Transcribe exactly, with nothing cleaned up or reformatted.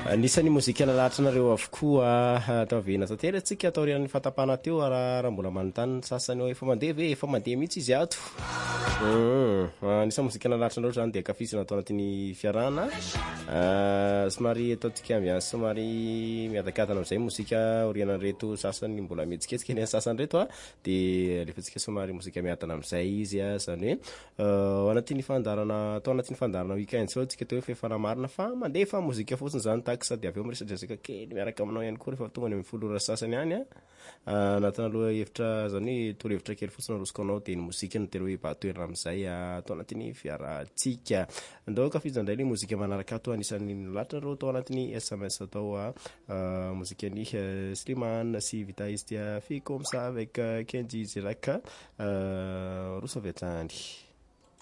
Anisan'ny mozika nalalatra nareo avokoa atao vena tanteraka antsika atao rian'ny fatapana teo raha mbola manontany sasany hoe efa mandeha ve efa mandeha mihitsy izy ato. Anisan'ny mozika nalalatra nareo zany dia kafizina atao anatin'ny fiarahana somary ataontsika ambiance somary miadakadana amin'izay mozika orianan'ireto sasany mbola mihetsiketsika ny sasany reto a dia alefantsika somary mozika miadana amin'izay izy a zany hoe ao anatin'ny fandarana atao anatin'ny fandarana weekend zao tsika teo hoe fefanamarina fa mandeha fa mozika fotsiny zany taky sady avy eo miresadresaka kely miaraka aminao ihany koa rehefa tonga any amin'ny folo ora sasany ihany a anatina aloha hevitra zany hoe torohevitra kely fotsiny arosika anao dia ny mozika no tena hoe batoerana amin'izay atao anatin'ny fiarahantsika andao kafiza indray ny mozika manaraka ato anisan'ny nalatra reo atao anatin'ny S M S atao a mozikany Slimane sy Vitaistia fi comme ça avec Kenji Ziraka Rousseau Vetrany.